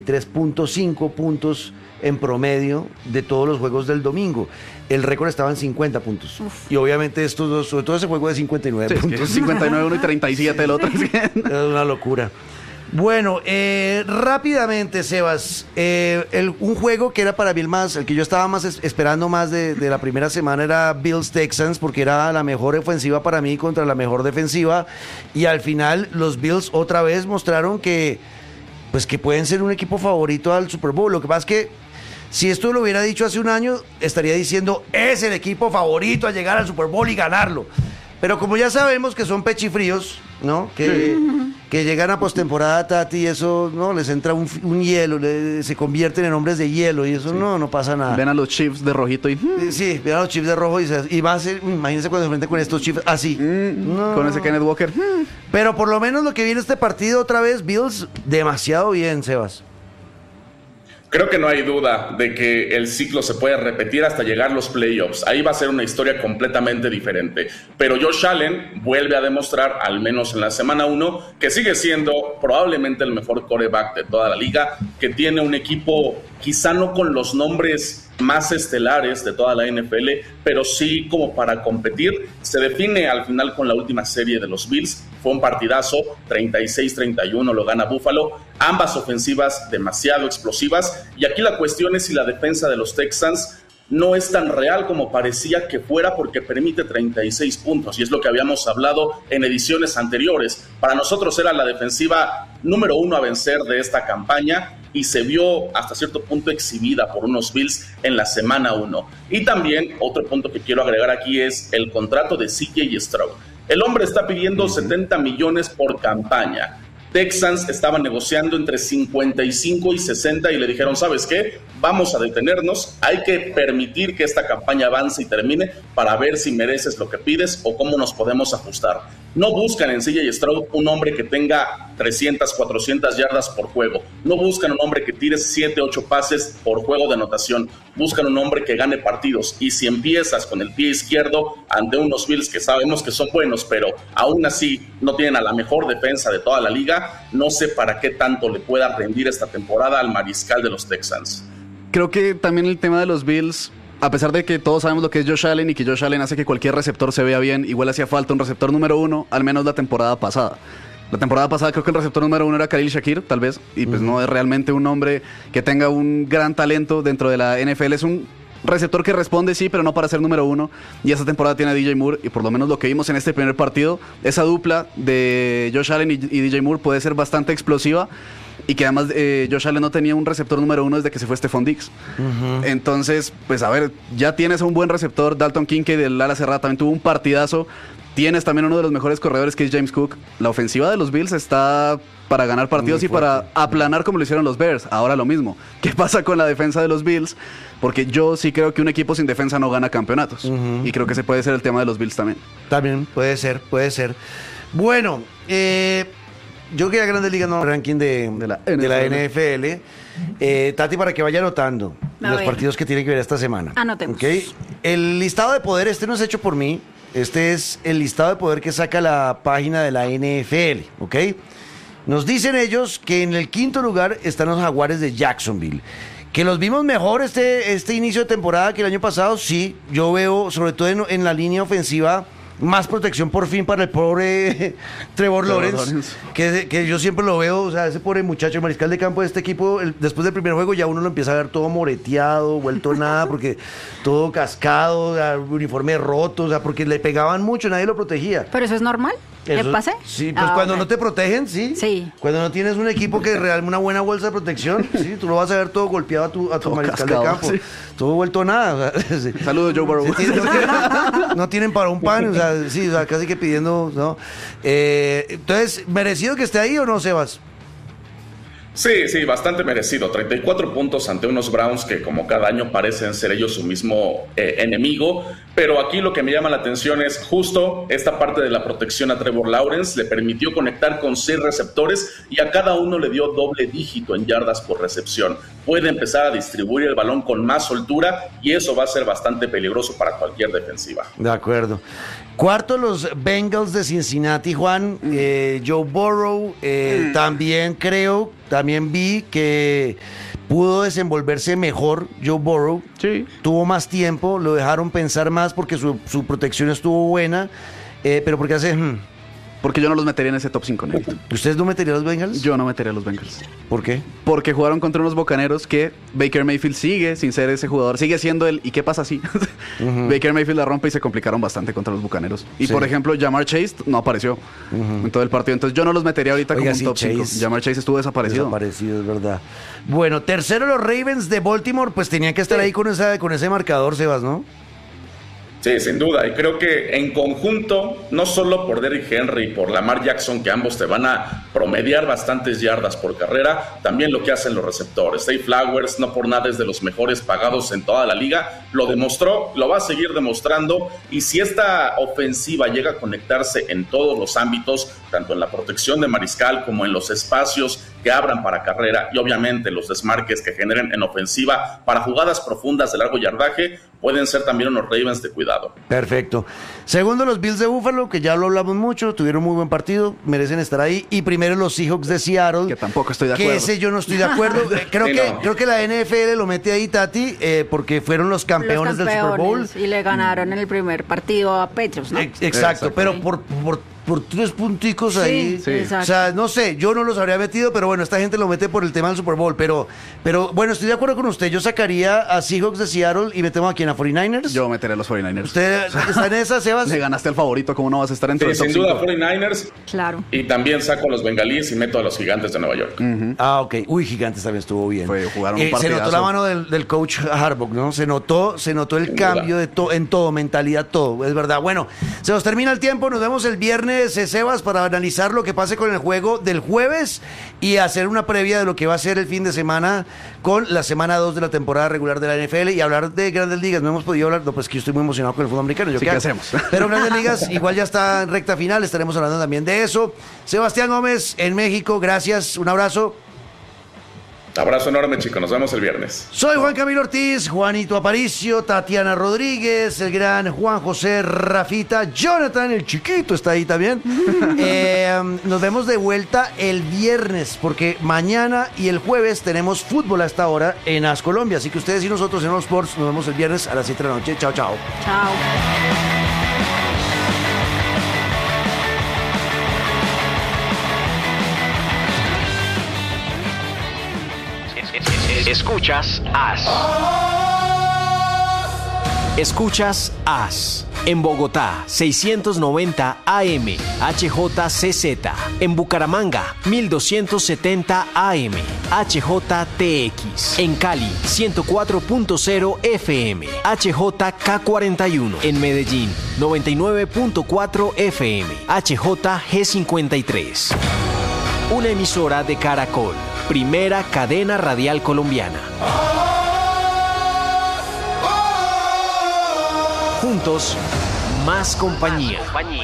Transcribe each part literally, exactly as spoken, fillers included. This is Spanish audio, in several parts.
tres punto cinco puntos en promedio de todos los juegos del domingo. El récord estaba en cincuenta puntos. Uf. Y obviamente estos dos, sobre todo ese juego de cincuenta y nueve sí, puntos. Es que cincuenta y nueve uno y treinta y siete el otro. Es una locura. Bueno, eh, rápidamente, Sebas, eh, el, un juego que era para mí el más, el que yo estaba más es, esperando más de, de la primera semana era Bills Texans, porque era la mejor ofensiva para mí contra la mejor defensiva, y al final los Bills otra vez mostraron que, pues que pueden ser un equipo favorito al Super Bowl. Lo que pasa es que si esto lo hubiera dicho hace un año, estaría diciendo, es el equipo favorito a llegar al Super Bowl y ganarlo. Pero como ya sabemos que son pechifríos, ¿no? Que, sí. que llegan a postemporada, Tati, y eso, ¿no? Les entra un, un hielo, le, se convierten en hombres de hielo y eso sí. no, no pasa nada. Ven a los Chiefs de rojito y... Sí, ven a los Chiefs de rojo y, se, y va a ser, imagínense cuando se enfrenten con estos Chiefs así. Mm, no. Con ese Kenneth Walker. Pero por lo menos lo que viene este partido otra vez, Bills, demasiado bien, Sebas. Creo que no hay duda de que el ciclo se puede repetir hasta llegar a los playoffs. Ahí va a ser una historia completamente diferente. Pero Josh Allen vuelve a demostrar, al menos en la semana uno, que sigue siendo probablemente el mejor quarterback de toda la liga, que tiene un equipo quizá no con los nombres más estelares de toda la N F L, pero sí como para competir. Se define al final con la última serie de los Bills. Fue un partidazo, treinta y seis treinta y uno lo gana Buffalo. Ambas ofensivas demasiado explosivas. Y aquí la cuestión es si la defensa de los Texans no es tan real como parecía que fuera, porque permite treinta y seis puntos, y es lo que habíamos hablado en ediciones anteriores. Para nosotros era la defensiva número uno a vencer de esta campaña, y se vio hasta cierto punto exhibida por unos Bills en la semana uno. Y también otro punto que quiero agregar aquí es el contrato de C J Stroud. El hombre está pidiendo setenta millones por campaña. Texans estaban negociando entre cincuenta y cinco y sesenta y le dijeron, ¿sabes qué? Vamos a detenernos, hay que permitir que esta campaña avance y termine para ver si mereces lo que pides o cómo nos podemos ajustar. No buscan en C J Stroud un hombre que tenga trescientas, cuatrocientas yardas por juego. No buscan un hombre que tire siete, ocho pases por juego de anotación. Buscan un hombre que gane partidos. Y si empiezas con el pie izquierdo ante unos Bills que sabemos que son buenos, pero aún así no tienen a la mejor defensa de toda la liga, no sé para qué tanto le pueda rendir esta temporada al mariscal de los Texans. Creo que también el tema de los Bills, a pesar de que todos sabemos lo que es Josh Allen y que Josh Allen hace que cualquier receptor se vea bien, igual hacía falta un receptor número uno, al menos la temporada pasada. La temporada pasada creo que el receptor número uno era Khalil Shakir, tal vez, y pues uh-huh. no es realmente un hombre que tenga un gran talento dentro de la N F L. Es un receptor que responde, sí, pero no para ser número uno. Y esta temporada tiene a D J Moore, y por lo menos lo que vimos en este primer partido, esa dupla de Josh Allen y, y D J Moore puede ser bastante explosiva. Y que además eh, Josh Allen no tenía un receptor número uno desde que se fue Stephon Diggs. Uh-huh. Entonces, pues a ver, ya tienes a un buen receptor. Dalton Kincaid del ala cerrada también tuvo un partidazo. Tienes también uno de los mejores corredores, que es James Cook. La ofensiva de los Bills está para ganar partidos y para aplanar como lo hicieron los Bears. Ahora lo mismo. ¿Qué pasa con la defensa de los Bills? Porque yo sí creo que un equipo sin defensa no gana campeonatos. Uh-huh. Y creo que ese puede ser el tema de los Bills también. También puede ser, puede ser. Bueno, eh... yo quería Grandes Ligas, no ranking de, de, la, de la N F L. Eh, Tati, para que vaya anotando a los ver. partidos que tienen que ver esta semana. Anotemos. ¿Okay? El listado de poder, este no es hecho por mí. Este es el listado de poder que saca la página de la N F L. ¿Ok? Nos dicen ellos que en el quinto lugar están los Jaguares de Jacksonville. Que los vimos mejor este, este inicio de temporada que el año pasado. Sí, yo veo, sobre todo en, en la línea ofensiva, más protección por fin para el pobre Trevor Lawrence, que, que yo siempre lo veo, o sea, ese pobre muchacho, el mariscal de campo de este equipo, el, después del primer juego ya uno lo empieza a ver todo moreteado, vuelto nada, porque todo cascado, o sea, uniforme roto, o sea, porque le pegaban mucho, nadie lo protegía. ¿Pero eso es normal? ¿Qué pase? Sí, pues ah, cuando okay. no te protegen, sí. Sí. Cuando no tienes un equipo que realmente una buena bolsa de protección, sí, tú lo vas a ver todo golpeado a tu, a tu mariscal cascado, de campo. Sí. Todo vuelto nada. O sea, sí. Saludos, Joe Burrow. Sí, no, tienen, no tienen para un pan, o sea, sí, o sea, casi que pidiendo, ¿no? Eh, entonces, ¿merecido que esté ahí o no, Sebas? Sí, sí, bastante merecido. treinta y cuatro puntos ante unos Browns que como cada año parecen ser ellos su mismo eh, enemigo. Pero aquí lo que me llama la atención es justo esta parte de la protección a Trevor Lawrence. Le permitió conectar con seis receptores y a cada uno le dio doble dígito en yardas por recepción. Puede empezar a distribuir el balón con más soltura y eso va a ser bastante peligroso para cualquier defensiva. De acuerdo. Cuarto, los Bengals de Cincinnati, Juan. Eh, Joe Burrow, eh, mm. también creo, también vi que pudo desenvolverse mejor Joe Burrow. Sí. Tuvo más tiempo, lo dejaron pensar más porque su, su protección estuvo buena. Eh, pero porque hace... Hmm. Porque yo no los metería en ese top cinco, Negrito. ¿Ustedes no meterían a los Bengals? Yo no metería a los Bengals. ¿Por qué? Porque jugaron contra unos Bucaneros que Baker Mayfield sigue sin ser ese jugador. Sigue siendo el... ¿Y qué pasa así? Uh-huh. Baker Mayfield la rompe y se complicaron bastante contra los Bucaneros. Y sí. por ejemplo, Jamar Chase no apareció uh-huh. en todo el partido. Entonces yo no los metería ahorita Oiga, como sí, un top cinco. Jamar Chase estuvo desaparecido. Desaparecido, es verdad. Bueno, tercero los Ravens de Baltimore. Pues tenían que estar sí. ahí con, esa, con ese marcador, Sebas, ¿no? Sí, sin duda. Y creo que en conjunto, no solo por Derrick Henry y por Lamar Jackson, que ambos te van a promediar bastantes yardas por carrera, también lo que hacen los receptores. Zay Flowers, no por nada, es de los mejores pagados en toda la liga. Lo demostró, lo va a seguir demostrando. Y si esta ofensiva llega a conectarse en todos los ámbitos, tanto en la protección de mariscal como en los espacios que abran para carrera y obviamente los desmarques que generen en ofensiva para jugadas profundas de largo yardaje, pueden ser también unos Ravens de cuidado. Perfecto. Segundo, los Bills de Buffalo, que ya lo hablamos mucho, tuvieron muy buen partido, merecen estar ahí. Y primero, los Seahawks de Seattle. Que tampoco estoy de acuerdo. Que ese yo no estoy de acuerdo. creo, sí, que, no. creo que la N F L lo mete ahí, Tati, eh, porque fueron los campeones, los campeones del Super Bowl. Y le ganaron el primer partido a Patriots, ¿no? Exacto, Exacto. pero por... por por tres punticos sí, ahí. Sí. O sea, no sé, yo no los habría metido, pero bueno, esta gente lo mete por el tema del Super Bowl. Pero, pero bueno, estoy de acuerdo con usted. Yo sacaría a Seahawks de Seattle y metemos aquí en a cuarenta y nueve ers. Yo meteré a los cuarenta y nueve ers. ¿Usted está en esa, Sebas? Le ganaste al favorito, ¿cómo no vas a estar entre sí, el top sin duda, cinco? cuarenta y nueve ers. Claro. Y también saco a los bengalíes y meto a los gigantes de Nueva York. Uh-huh. Ah, ok. Uy, gigantes también estuvo bien. Fue, jugaron eh, un partidazo. Se notó la mano del, del coach Harbaugh, ¿no? Se notó, se notó el sin cambio de to, en todo, mentalidad, todo. Es verdad. Bueno, se nos termina el tiempo. Nos vemos el viernes, eh, Sebas, para analizar lo que pase con el juego del jueves y hacer una previa de lo que va a ser el fin de semana con la semana dos de la temporada regular de la N F L y hablar de Grandes Ligas. No hemos podido hablar, no, pues que yo estoy muy emocionado con el fútbol americano. Yo sí, ¿qué hacemos? Pero Grandes Ligas igual ya está en recta final, estaremos hablando también de eso. Sebastián Gómez en México, gracias, un abrazo. Abrazo enorme, chicos. Nos vemos el viernes. Soy Juan Camilo Ortiz, Juanito Aparicio, Tatiana Rodríguez, el gran Juan José Rafita, Jonathan, el chiquito, está ahí también. eh, nos vemos de vuelta el viernes, porque mañana y el jueves tenemos fútbol a esta hora en As Colombia. Así que ustedes y nosotros en All Sports nos vemos el viernes a las siete de la noche. Chao, chao. Chao. Escuchas As. Escuchas As. En Bogotá, seiscientos noventa A M, H J C Z. En Bucaramanga, mil doscientos setenta A M, H J T X. En Cali, ciento cuatro punto cero F M, H J K cuarenta y uno. En Medellín, noventa y nueve punto cuatro F M, H J G cincuenta y tres. Una emisora de Caracol, primera cadena radial colombiana. Juntos, más compañía.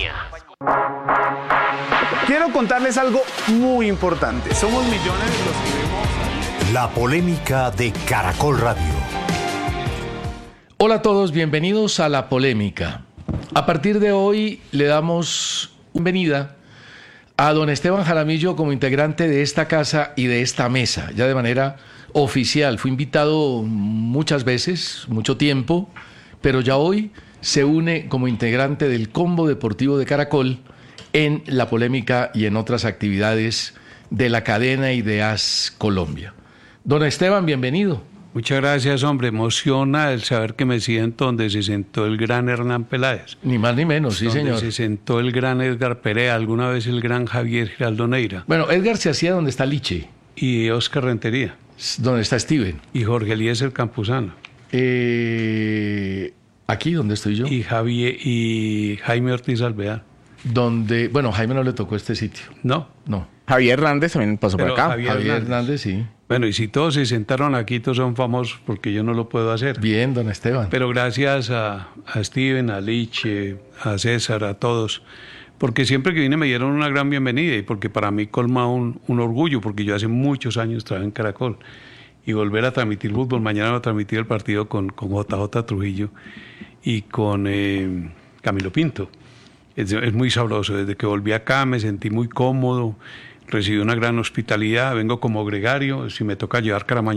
Quiero contarles algo muy importante. Somos millones de los que vemos. La polémica de Caracol Radio. Hola a todos, bienvenidos a La Polémica. A partir de hoy le damos bienvenida a don Esteban Jaramillo como integrante de esta casa y de esta mesa, ya de manera oficial. Fue invitado muchas veces, mucho tiempo, pero ya hoy se une como integrante del Combo Deportivo de Caracol en La Polémica y en otras actividades de la cadena y de As Colombia. Don Esteban, bienvenido. Muchas gracias, hombre. Emociona el saber que me siento donde se sentó el gran Hernán Peláez. Ni más ni menos, sí, donde señor. Se sentó el gran Edgar Perea, alguna vez el gran Javier Giraldo Neira. Bueno, Edgar se hacía donde está Liche. Y Oscar Rentería. Donde está Steven. Y Jorge Eliezer Campuzano. Eh, aquí, donde estoy yo. Y Javier y Jaime Ortiz Alvear. Donde, bueno, Jaime no le tocó este sitio. No. No. Javier Hernández también pasó Pero por acá. Javier, Javier Hernández. Hernández, sí. Bueno, y si todos se sentaron aquí, todos son famosos porque yo no lo puedo hacer. Bien, don Esteban. Pero gracias a, a Steven, a Liche, a César, a todos, porque siempre que vine me dieron una gran bienvenida y porque para mí colma un, un orgullo, porque yo hace muchos años trabajé en Caracol y volver a transmitir fútbol. Mañana voy a transmitir el partido con, con J J Trujillo y con eh, Camilo Pinto. es, es muy sabroso. Desde que volví acá me sentí muy cómodo, recibí una gran hospitalidad, vengo como gregario, si me toca llevar Caramañola